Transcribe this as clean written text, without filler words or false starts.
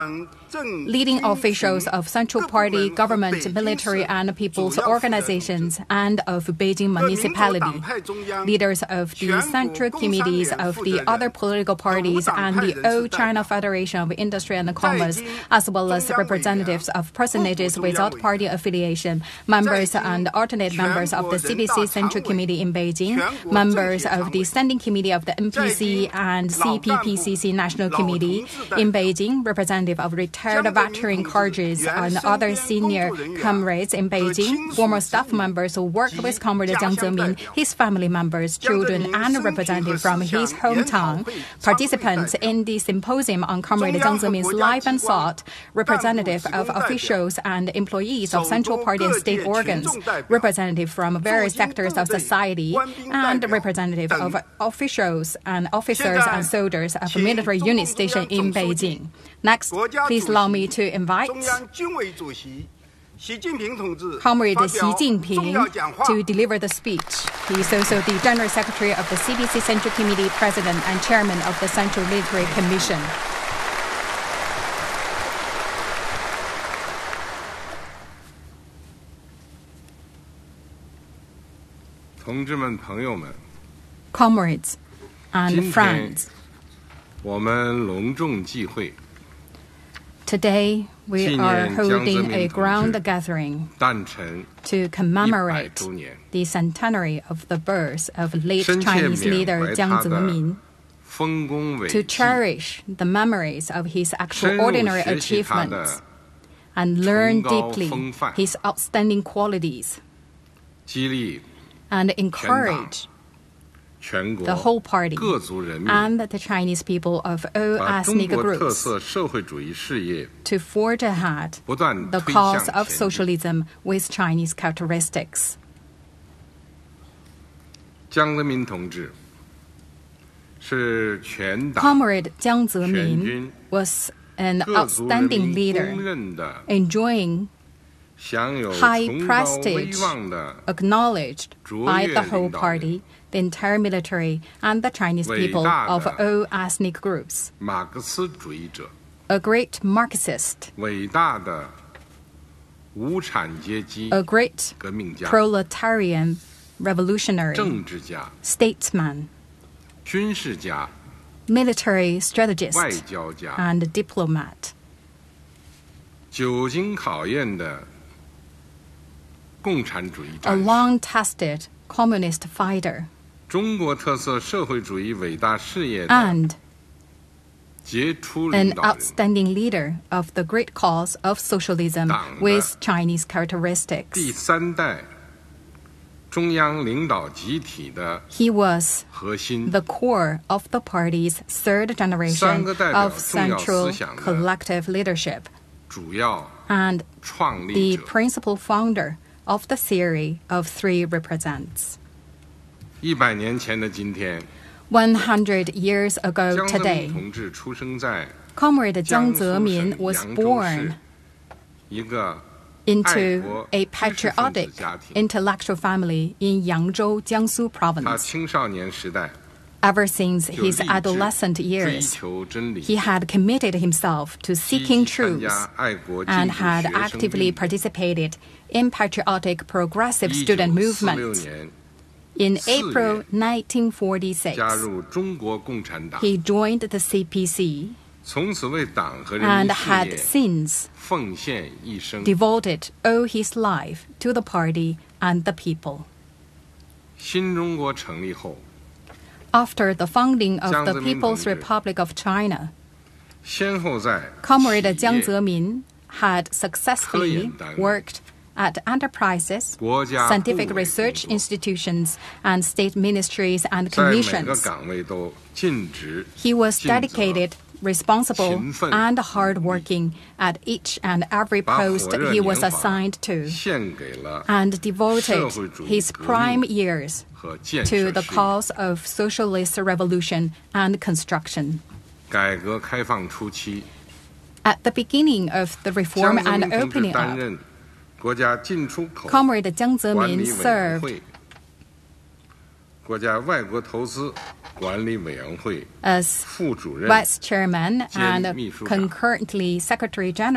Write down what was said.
Leading officials of Central Party, government, military and people's organizations and of Beijing municipality, leaders of the central committees of the other political parties and the Old China Federation of Industry and Commerce, as well as representatives of personages without party affiliation, members and alternate members of the CPC Central Committee in Beijing, members of the Standing Committee of the NPC and CPPCC National Committee in Beijing, representative of retired veteran cadres and other senior comrades in Beijing, former staff members who worked with Comrade Jiang Zemin, his family members, children, and representatives from his hometown. Participants in the symposium on Comrade Jiang Zemin's life and thought, representative of officials and employees of Central Party and state organs, representative from various sectors of society, and representative of officials and officers and soldiers of military units stationed in Beijing. Next, please allow me to invite Comrade Xi Jinping to deliver the speech. He is also the General Secretary of the CPC Central Committee, President and Chairman of the Central Military Commission. Comrades and friends, today we are holding a ground gathering to commemorate the centenary of the birth of late Chinese leader Jiang Zemin, to cherish the memories of his extraordinary achievements and learn deeply his outstanding qualities, and encourage the whole party and the Chinese people of all ethnic groups to forge ahead the cause of socialism with Chinese characteristics. Comrade Jiang Zemin was an outstanding leader, enjoying high prestige, acknowledged by the whole party, the entire military, and the Chinese people of all ethnic groups. A great Marxist, a great proletarian revolutionary, statesman, military strategist, and diplomat. A long-tested communist fighter, and an outstanding leader of the great cause of socialism with Chinese characteristics. He was the core of the party's third generation of central collective leadership and the principal founder of the theory of three represents. 100 years ago today, Comrade Jiang Zemin was born into a patriotic intellectual family in Yangzhou, Jiangsu province. Ever since his adolescent years, he had committed himself to seeking truth and had actively participated in patriotic progressive student movement. In April 1946, he joined the CPC and had since devoted all his life to the party and the people. After the founding of the People's Republic of China, Comrade Jiang Zemin had successfully worked at enterprises, scientific research institutions, and state ministries and commissions. He was dedicated, responsible, and hardworking at each and every post he was assigned to, and devoted his prime years to the cause of socialist revolution and construction. At the beginning of the reform and opening up, Comrade Jiang Zemin served as Vice Chairman and concurrently Secretary General